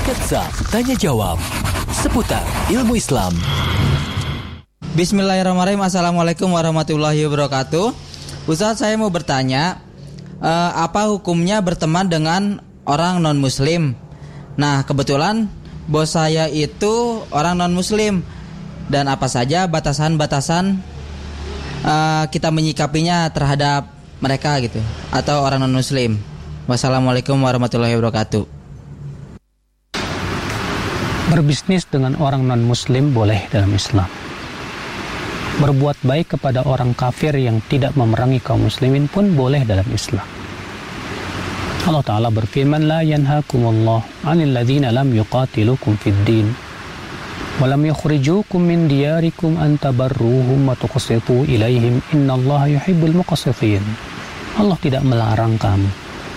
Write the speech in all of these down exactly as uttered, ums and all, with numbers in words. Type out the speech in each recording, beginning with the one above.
Sketsa Tanya Jawab seputar ilmu Islam. Bismillahirrahmanirrahim. Assalamualaikum warahmatullahi wabarakatuh. Ustaz, saya mau bertanya, eh, apa hukumnya berteman dengan orang non-muslim? Nah, kebetulan bos saya itu orang non-muslim. Dan apa saja batasan-batasan uh, kita menyikapinya terhadap mereka gitu, atau orang non-muslim. Wassalamualaikum warahmatullahi wabarakatuh. Berbisnis dengan orang non-muslim boleh dalam Islam. Berbuat baik kepada orang kafir yang tidak memerangi kaum muslimin pun boleh dalam Islam. Allah Ta'ala berfirman, La yanhakumullah 'anil ladzina lam yuqatilukum fid din walam yukhrijukum min diyarikum an tabarruhum wa tuqsitu ilaihim innallaha yuhibbul muqsitin. Allah tidak melarang kamu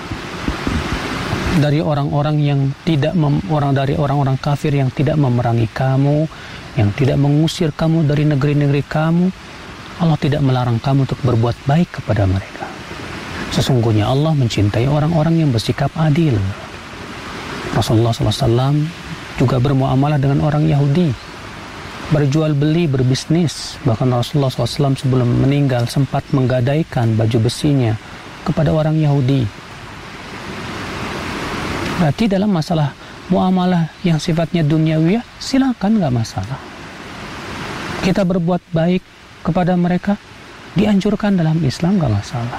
dari orang-orang yang tidak mem, orang dari orang-orang kafir yang tidak memerangi kamu, yang tidak mengusir kamu dari negeri-negeri kamu. Allah tidak melarang kamu untuk berbuat baik kepada mereka. Sesungguhnya Allah mencintai orang-orang yang bersikap adil. Rasulullah shallallahu alaihi wasallam juga bermuamalah dengan orang Yahudi, berjual beli, berbisnis. Bahkan Rasulullah shallallahu alaihi wasallam sebelum meninggal sempat menggadaikan baju besinya kepada orang Yahudi. Berarti dalam masalah muamalah yang sifatnya duniawiyah, silakan, nggak masalah. Kita berbuat baik kepada mereka dianjurkan dalam Islam, nggak masalah.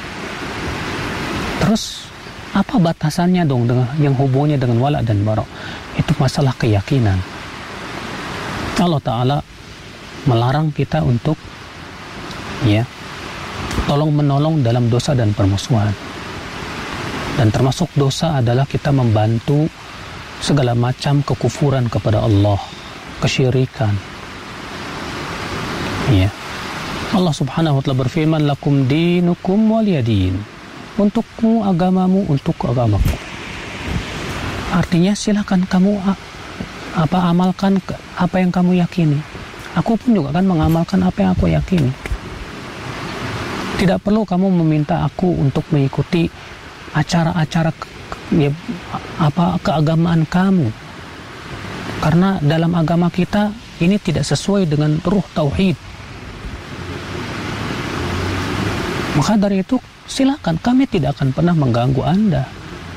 Terus apa batasannya dong dengan yang hubungannya dengan wala dan bara? Itu masalah keyakinan. Allah Ta'ala melarang kita untuk ya tolong menolong dalam dosa dan permusuhan. Dan termasuk dosa adalah kita membantu segala macam kekufuran kepada Allah, kesyirikan. Ya. Allah Subhanahu wa taala berfirman, lakum dinukum waliyadin. Untukmu agamamu, untuk agamaku. Artinya silakan kamu apa amalkan apa yang kamu yakini. Aku pun juga kan mengamalkan apa yang aku yakini. Tidak perlu kamu meminta aku untuk mengikuti acara-acara ya, apa keagamaan kamu. Karena dalam agama kita ini tidak sesuai dengan ruh tauhid. Maka dari itu silakan, kami tidak akan pernah mengganggu Anda.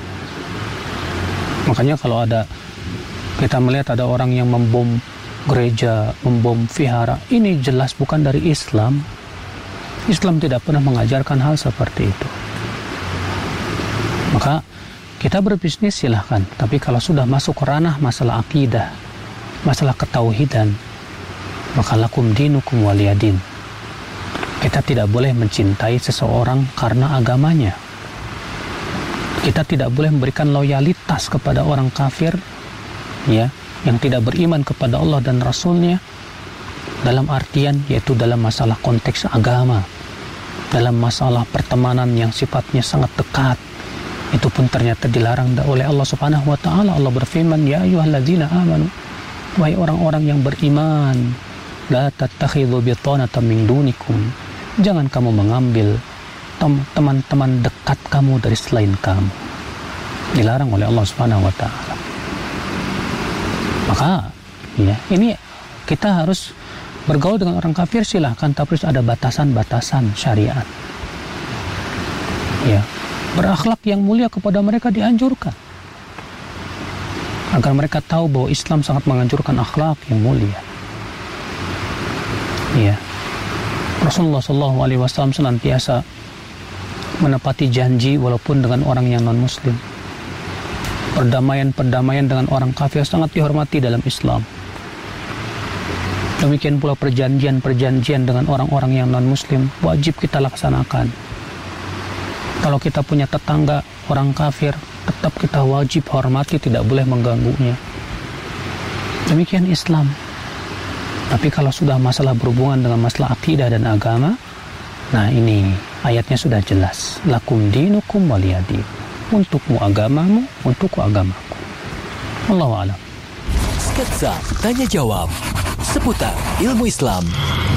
Makanya kalau ada kita melihat ada orang yang membom gereja, membom vihara, ini jelas bukan dari Islam. Islam tidak pernah mengajarkan hal seperti itu. Maka kita berbisnis silahkan, tapi kalau sudah masuk ranah masalah akidah, masalah ketauhidan, maka lakum dinukum waliyadin. Kita tidak boleh mencintai seseorang karena agamanya. Kita tidak boleh memberikan loyalitas kepada orang kafir, ya, yang tidak beriman kepada Allah dan Rasulnya, dalam artian yaitu dalam masalah konteks agama, dalam masalah pertemanan yang sifatnya sangat dekat. Itu pun ternyata dilarang oleh Allah Subhanahu wa taala. Allah berfirman, ya ayyuhalladzina amanu, wahai orang-orang yang beriman, la tattakhidhu bitanatan min dunikum. Jangan kamu mengambil teman-teman dekat kamu dari selain kamu. Dilarang oleh Allah Subhanahu wa taala. Maka ya, ini kita harus bergaul dengan orang kafir silahkan, tapi harus ada batasan-batasan syariat. Ya, berakhlak yang mulia kepada mereka dianjurkan, agar mereka tahu bahwa Islam sangat menganjurkan akhlak yang mulia. Ya, Rasulullah shallallahu alaihi wasallam senantiasa menepati janji walaupun dengan orang yang non muslim. Perdamaian-perdamaian dengan orang kafir sangat dihormati dalam Islam. Demikian pula perjanjian-perjanjian dengan orang-orang yang non muslim wajib kita laksanakan. Kalau kita punya tetangga orang kafir, tetap kita wajib hormati, tidak boleh mengganggunya. Demikian Islam. Tapi kalau sudah masalah berhubungan dengan masalah akidah dan agama, nah ini ayatnya sudah jelas. Lakum dinukum waliyadin. Untukmu agamamu, untukku agamaku. Wallahu a'lam. Sketsa Tanya Jawab seputar ilmu Islam.